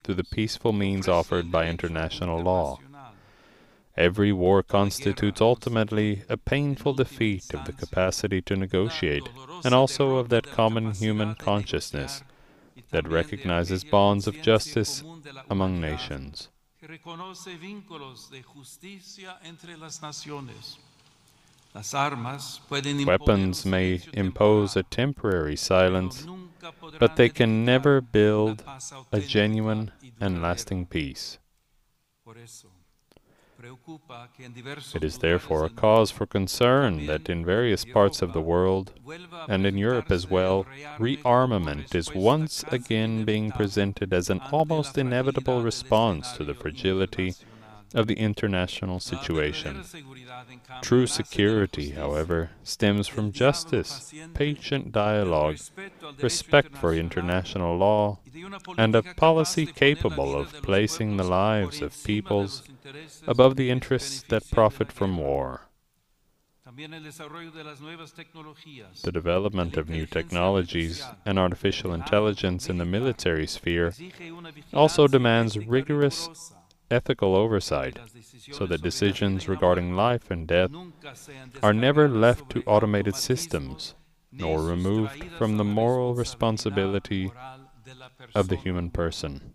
through the peaceful means offered by international law. Every war constitutes ultimately a painful defeat of the capacity to negotiate, and also of that common human consciousness that recognizes bonds of justice among nations. Weapons may impose a temporary silence, but they can never build a genuine and lasting peace. It is therefore a cause for concern that in various parts of the world, and in Europe as well, rearmament is once again being presented as an almost inevitable response to the fragility of the international situation. True security, however, stems from justice, patient dialogue, respect for international law, and a policy capable of placing the lives of peoples above the interests that profit from war. The development of new technologies and artificial intelligence in the military sphere also demands rigorous ethical oversight, so that decisions regarding life and death are never left to automated systems, nor removed from the moral responsibility of the human person.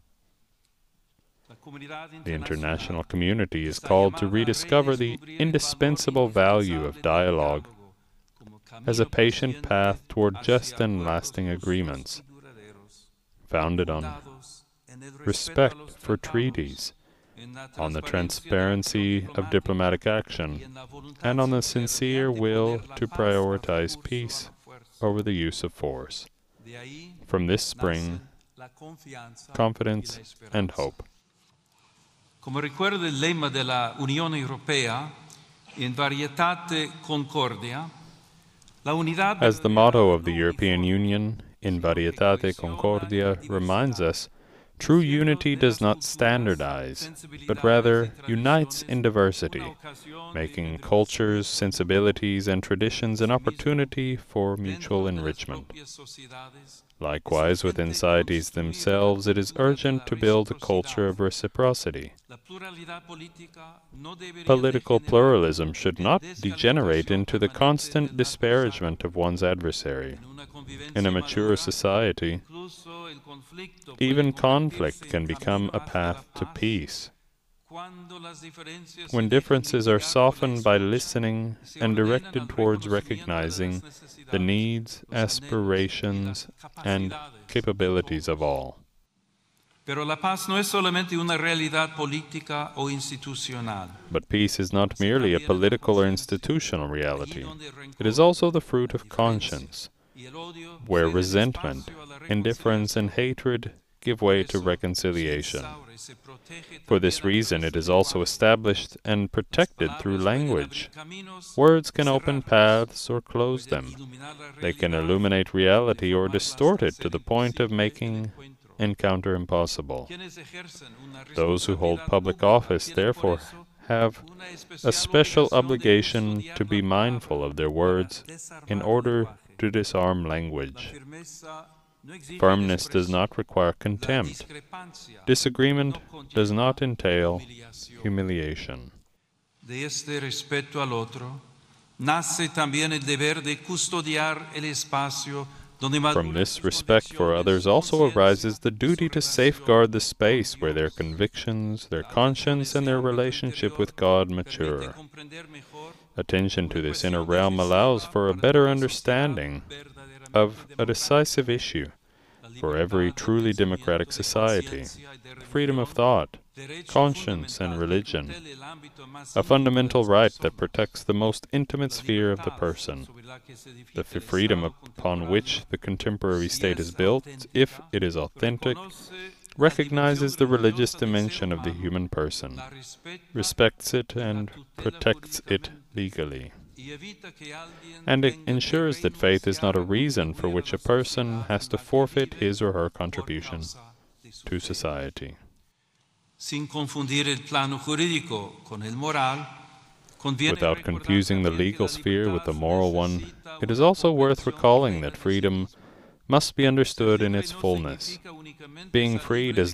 The international community is called to rediscover the indispensable value of dialogue as a patient path toward just and lasting agreements, founded on respect for treaties, on the transparency of diplomatic action, and on the sincere will to prioritize peace over the use of force. From this spring confidence and hope. Come ricorda il lemma della Unione Europea, in varietate concordia, la unidad. As the motto of the European Union, in varietate concordia, reminds us, true unity does not standardize, but rather unites in diversity, making cultures, sensibilities, and traditions an opportunity for mutual enrichment. Likewise, within societies themselves, it is urgent to build a culture of reciprocity. Political pluralism should not degenerate into the constant disparagement of one's adversary. In a mature society, even conflict can become a path to peace. When differences are softened by listening and directed towards recognizing the needs, aspirations, and capabilities of all. But peace is not merely a political or institutional reality. It is also the fruit of conscience, where resentment, indifference, and hatred give way to reconciliation. For this reason, it is also established and protected through language. Words can open paths or close them. They can illuminate reality or distort it to the point of making encounter impossible. Those who hold public office, therefore, have a special obligation to be mindful of their words in order to disarm language. Firmness does not require contempt. Disagreement does not entail humiliation. De este respeto al otro, nace también el deber de custodiar el espacio donde From this respect for others also arises the duty to safeguard the space where their convictions, their conscience, and their relationship with God mature. Attention to this inner realm allows for a better understanding of a decisive issue for every truly democratic society: freedom of thought, conscience, and religion, a fundamental right that protects the most intimate sphere of the person. The freedom upon which the contemporary state is built, if it is authentic, recognizes the religious dimension of the human person, respects it and protects it legally, and it ensures that faith is not a reason for which a person has to forfeit his or her contribution to society. Without confusing the legal sphere with the moral one, it is also worth recalling that freedom must be understood in its fullness. Being free does